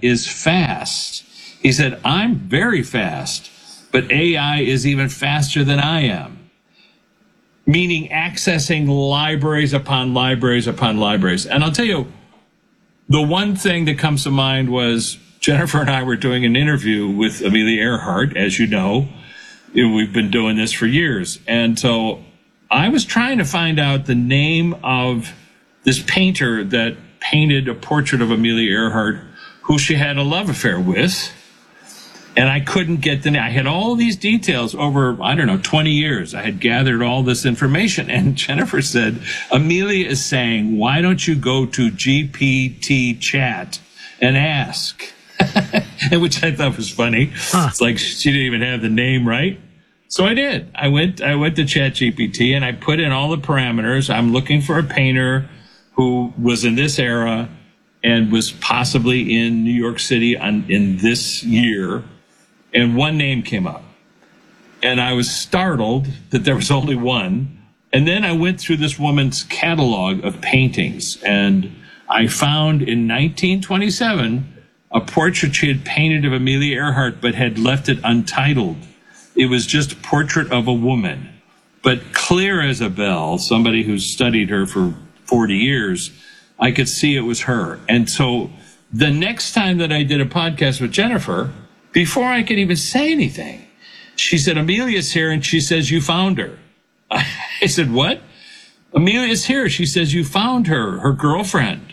is fast. He said, I'm very fast, but AI is even faster than I am. Meaning accessing libraries upon libraries upon libraries. And I'll tell you, the one thing that comes to mind was Jennifer and I were doing an interview with Amelia Earhart, as you know. We've been doing this for years. And so I was trying to find out the name of this painter that painted a portrait of Amelia Earhart, who she had a love affair with. And I couldn't get the name. I had all these details over, 20 years. I had gathered all this information. And Jennifer said, Amelia is saying, why don't you go to GPT chat and ask? Which I thought was funny. It's like she didn't even have the name right. So I did. I went to ChatGPT and I put in all the parameters. I'm looking for a painter who was in this era and was possibly in New York City in this year. And one name came up. And I was startled that there was only one. And then I went through this woman's catalog of paintings. And I found in 1927 a portrait she had painted of Amelia Earhart, but had left it untitled. It was just a portrait of a woman. But clear as a bell, somebody who studied her for 40 years, I could see it was her. And so the next time that I did a podcast with Jennifer, before I could even say anything, she said, Amelia's here, and she says, you found her. I said, what? Amelia's here. She says, you found her girlfriend.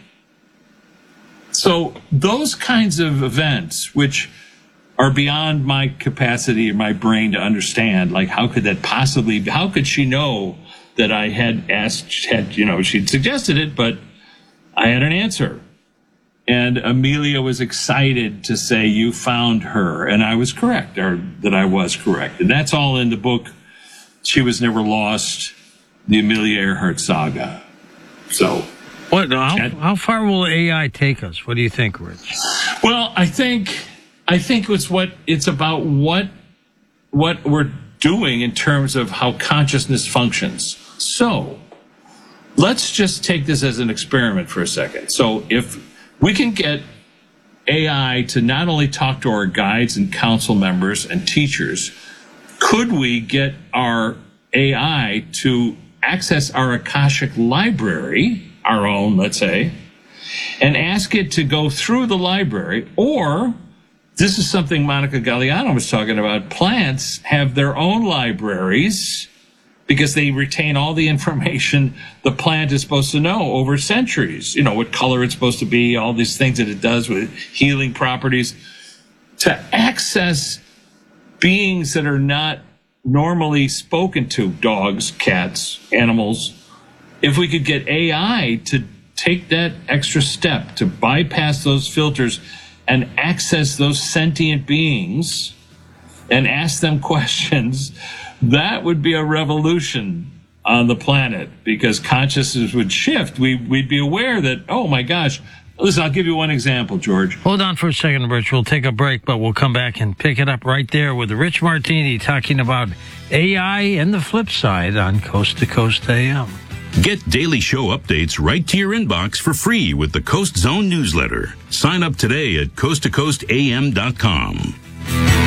So those kinds of events, which are beyond my capacity or my brain to understand, like how could she know that I had asked, she'd suggested it, but I had an answer. And Amelia was excited to say, you found her. And I was correct, or that I was correct. And that's all in the book, She Was Never Lost, the Amelia Earhart saga. So, how far will AI take us? What do you think, Rich? Well, I think it's about what we're doing in terms of how consciousness functions. So, let's just take this as an experiment for a second. So, if we can get AI to not only talk to our guides and council members and teachers, could we get our AI to access our Akashic library, our own, let's say, and ask it to go through the library? Or, this is something Monica Galliano was talking about, plants have their own libraries because they retain all the information the plant is supposed to know over centuries. What color it's supposed to be, all these things that it does with healing properties. To access beings that are not normally spoken to, dogs, cats, animals, if we could get AI to take that extra step to bypass those filters and access those sentient beings and ask them questions, that would be a revolution on the planet, because consciousness would shift. We'd be aware that, oh my gosh, listen, I'll give you one example, George. Hold on for a second, Rich. We'll take a break, but we'll come back and pick it up right there with Rich Martini talking about AI and the flip side on Coast to Coast AM. Get daily show updates right to your inbox for free with the Coast Zone newsletter. Sign up today at coasttocoastam.com.